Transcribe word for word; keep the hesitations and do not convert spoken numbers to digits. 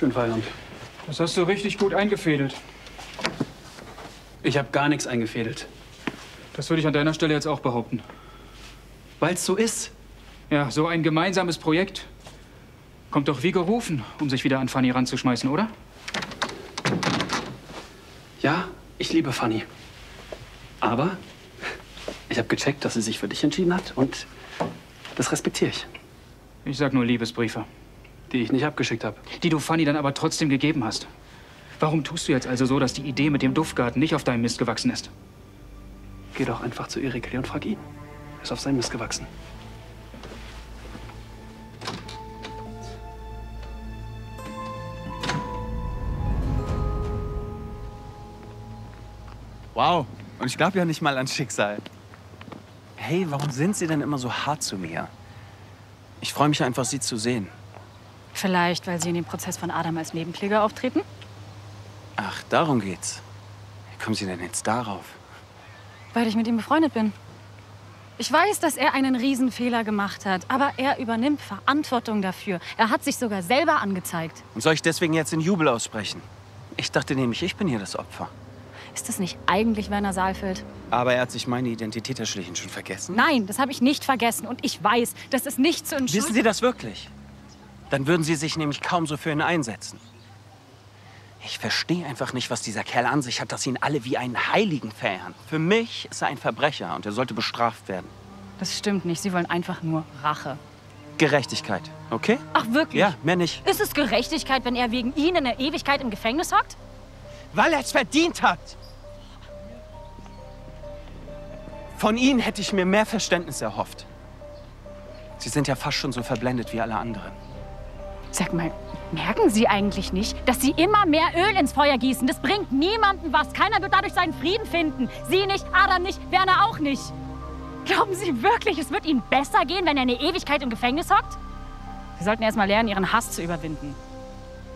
Schönen Feierabend. Das hast du richtig gut eingefädelt. Ich habe gar nichts eingefädelt. Das würde ich an deiner Stelle jetzt auch behaupten. Weil es so ist. Ja, so ein gemeinsames Projekt kommt doch wie gerufen, um sich wieder an Fanny ranzuschmeißen, oder? Ja, ich liebe Fanny. Aber ich habe gecheckt, dass sie sich für dich entschieden hat und das respektiere ich. Ich sag nur Liebesbriefe. Die ich nicht abgeschickt habe. Die du Fanny dann aber trotzdem gegeben hast. Warum tust du jetzt also so, dass die Idee mit dem Duftgarten nicht auf deinem Mist gewachsen ist? Geh doch einfach zu Erik und frag ihn. Er ist auf seinem Mist gewachsen. Wow, und ich glaube ja nicht mal ans Schicksal. Hey, warum sind Sie denn immer so hart zu mir? Ich freue mich einfach, Sie zu sehen. Vielleicht, weil Sie in dem Prozess von Adam als Nebenkläger auftreten? Ach, darum geht's. Wie kommen Sie denn jetzt darauf? Weil ich mit ihm befreundet bin. Ich weiß, dass er einen Riesenfehler gemacht hat, aber er übernimmt Verantwortung dafür. Er hat sich sogar selber angezeigt. Und soll ich deswegen jetzt in Jubel aussprechen? Ich dachte nämlich, ich bin hier das Opfer. Ist das nicht eigentlich Werner Saalfeld? Aber er hat sich meine Identität erschlichen. Schon vergessen? Nein, das habe ich nicht vergessen. Und ich weiß, das ist nicht zu entschuldigen. Wissen Sie das wirklich? Dann würden Sie sich nämlich kaum so für ihn einsetzen. Ich verstehe einfach nicht, was dieser Kerl an sich hat, dass ihn alle wie einen Heiligen verehren. Für mich ist er ein Verbrecher und er sollte bestraft werden. Das stimmt nicht. Sie wollen einfach nur Rache. Gerechtigkeit, okay? Ach, wirklich? Ja, mehr nicht. Ist es Gerechtigkeit, wenn er wegen Ihnen in der Ewigkeit im Gefängnis hockt? Weil er es verdient hat. Von Ihnen hätte ich mir mehr Verständnis erhofft. Sie sind ja fast schon so verblendet wie alle anderen. Sag mal, merken Sie eigentlich nicht, dass Sie immer mehr Öl ins Feuer gießen? Das bringt niemandem was. Keiner wird dadurch seinen Frieden finden. Sie nicht, Adam nicht, Werner auch nicht. Glauben Sie wirklich, es wird Ihnen besser gehen, wenn er eine Ewigkeit im Gefängnis hockt? Sie sollten erst mal lernen, Ihren Hass zu überwinden.